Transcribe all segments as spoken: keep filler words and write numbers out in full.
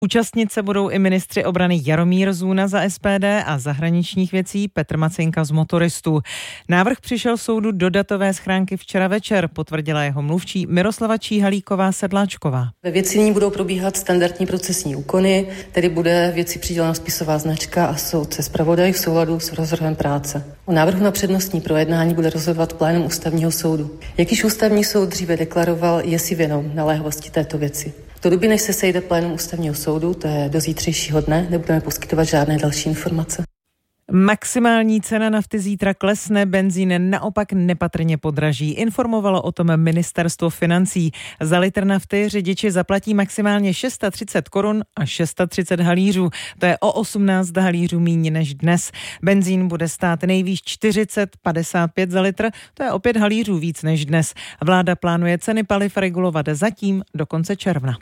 Účastnit se budou i ministři obrany Jaromír Zůna za S P D a zahraničních věcí Petr Macinka z Motoristů. Návrh přišel soudu do datové schránky včera večer, potvrdila jeho mluvčí Miroslava Číhalíková Sedláčková. Ve věci ní budou probíhat standardní procesní úkony, tedy bude věci přidělena spisová značka a soudce zpravodaj v souladu s rozvrhem práce. O návrhu na přednostní projednání bude rozhodovat plénum Ústavního soudu. Jak již Ústavní soud dříve deklaroval, je si vědom naléhavosti této věci. Do doby, než se sejde plénum Ústavního soudu, to je do zítřejšího dne, nebudeme poskytovat žádné další informace. Maximální cena nafty zítra klesne, benzín naopak nepatrně podraží. Informovalo o tom ministerstvo financí. Za litr nafty řidiči zaplatí maximálně třicet šest korun a třicet šest halířů. To je o osmnáct halířů míň než dnes. Benzín bude stát nejvýš čtyřicet padesát pět za litr, to je o pět halířů víc než dnes. Vláda plánuje ceny paliv regulovat zatím do konce června.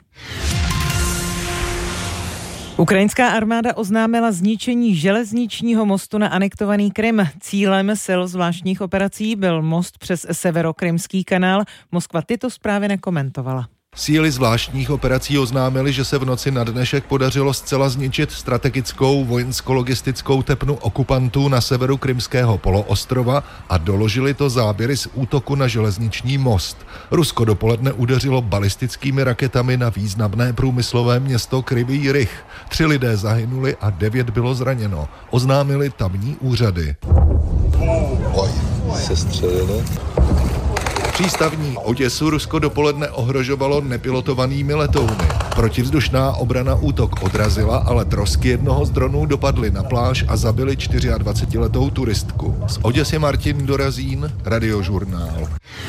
Ukrajinská armáda oznámila zničení železničního mostu na anektovaný Krym. Cílem sil zvláštních operací byl most přes Severokrymský kanál. Moskva tyto zprávy nekomentovala. Síly zvláštních operací oznámily, že se v noci na dnešek podařilo zcela zničit strategickou vojensko-logistickou tepnu okupantů na severu Krymského poloostrova a doložili to záběry z útoku na železniční most. Rusko dopoledne udeřilo balistickými raketami na významné průmyslové město Kryvý Rih. Tři lidé zahynuli a devět bylo zraněno, oznámili tamní úřady. Oj, se střelili. Přístavní Oděsu Rusko dopoledne ohrožovalo nepilotovanými letouny. Protivzdušná obrana útok odrazila, ale trosky jednoho z dronů dopadly na pláž a zabili dvacetčtyřletou turistku. Z Oděsy Martin Dorazín, Radiožurnál.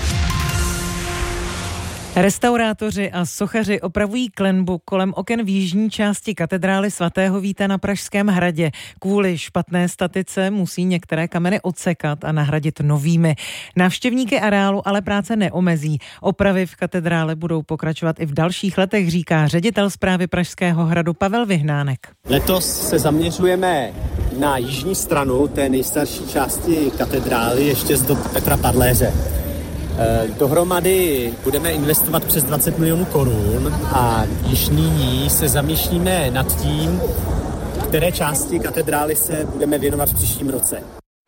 Restaurátoři a sochaři opravují klenbu kolem oken v jižní části katedrály svatého Víta na Pražském hradě. Kvůli špatné statice musí některé kameny odsekat a nahradit novými. Návštěvníky areálu ale práce neomezí. Opravy v katedrále budou pokračovat i v dalších letech, říká ředitel správy Pražského hradu Pavel Vyhnánek. Letos se zaměřujeme na jižní stranu té nejstarší části katedrály ještě z dob Petra Padléře. Dohromady budeme investovat přes dvacet milionů korun a již nyní se zamýšlíme nad tím, které části katedrály se budeme věnovat v příštím roce.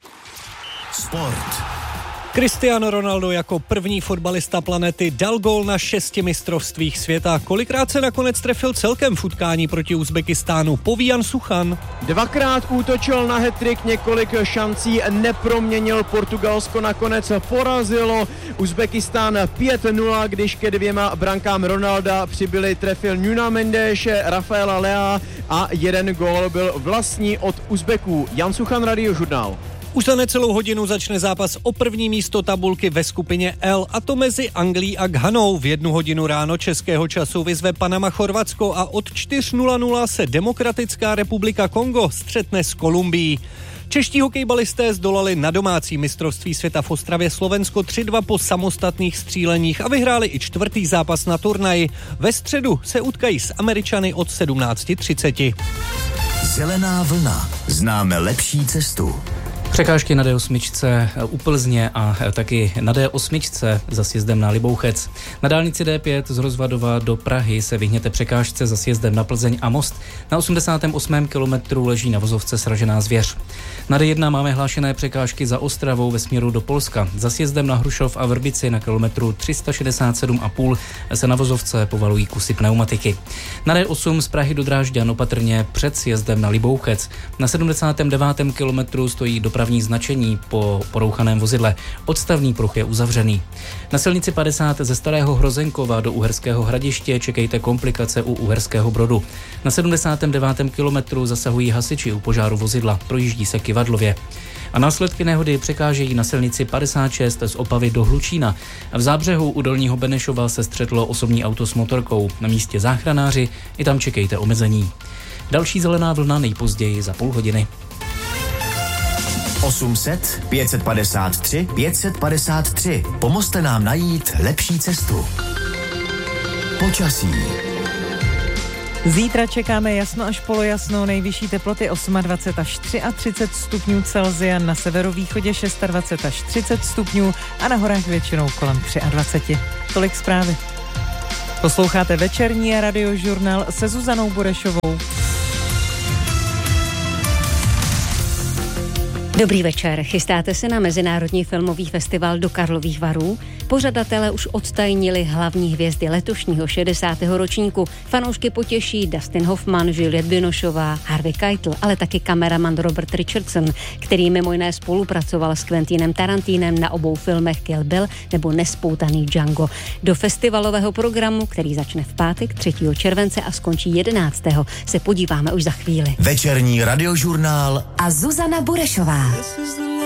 Sport. Cristiano Ronaldo jako první fotbalista planety dal gól na šesti mistrovstvích světa. Kolikrát se nakonec trefil celkem v utkání proti Uzbekistánu, poví Jan Suchan. Dvakrát útočil na hat-trick, několik šancí neproměnil, Portugalsko nakonec porazilo Uzbekistán pět nula, když ke dvěma brankám Ronalda přibyli trefil Nuno Mendes, Rafaela Lea a jeden gól byl vlastní od Uzbeků. Jan Suchan, Radiožurnál. Už za necelou hodinu začne zápas o první místo tabulky ve skupině L, a to mezi Anglií a Ghanou. V jednu hodinu ráno českého času vyzve Panama Chorvatsko a od čtyři nula nula se Demokratická republika Kongo střetne s Kolumbií. Čeští hokejbalisté zdolali na domácí mistrovství světa v Ostravě Slovensko tři dva po samostatných stříleních a vyhráli i čtvrtý zápas na turnaji. Ve středu se utkají s Američany od sedmnáct třicet. Zelená vlna. Známe lepší cestu. Překážky na D osm u Plzně a taky na D osm za sjezdem na Libouchec. Na dálnici D pět z Rozvadova do Prahy se vyhněte překážce za sjezdem na Plzeň a Most. Na osmdesátém osmém kilometru leží na vozovce sražená zvěř. Na D jedna máme hlášené překážky za Ostravou ve směru do Polska. Za sjezdem na Hrušov a Vrbici na kilometru tři sta šedesát sedm a půl se na vozovce povalují kusy pneumatiky. Na D osm z Prahy do Drážďan opatrně před sjezdem na Libouchec. Na sedmdesátém devátém kilometru stojí dopravní značení po porouchaném vozidle. Odstavný pruh je uzavřený. Na silnici padesát ze Starého Hrozenkova do Uherského Hradiště čekejte komplikace u Uherského Brodu. Na sedmdesátém devátém kilometru zasahují hasiči u požáru vozidla, projíždí se Kyvadlově. A následky nehody překážejí na silnici padesát šest z Opavy do Hlučína. V Zábřehu u Dolního Benešova se střetlo osobní auto s motorkou. Na místě záchranáři, i tam čekejte omezení. Další zelená vlna nejpozději za půl hodiny. osm set, pět set padesát tři, pět set padesát tři. Pomozte nám najít lepší cestu. Počasí. Zítra čekáme jasno až polojasno, nejvyšší teploty dvacet osm až třicet tři stupňů Celsia, na severovýchodě dvacet šest až třicet stupňů a na horách většinou kolem dvacet tři. Tolik zprávy. Posloucháte večerní radiožurnál se Zuzanou Burešovou. Dobrý večer, chystáte se na Mezinárodní filmový festival do Karlových Varů? Pořadatelé už odtajnili hlavní hvězdy letošního šedesátého ročníku. Fanoušky potěší Dustin Hoffman, Juliette Binochová, Harvey Keitel, ale taky kameraman Robert Richardson, který mimo jiné spolupracoval s Quentinem Tarantinem na obou filmech Kill Bill nebo Nespoutaný Django. Do festivalového programu, který začne v pátek třetího července a skončí jedenáctého se podíváme už za chvíli. Večerní radiožurnál a Zuzana Burešová.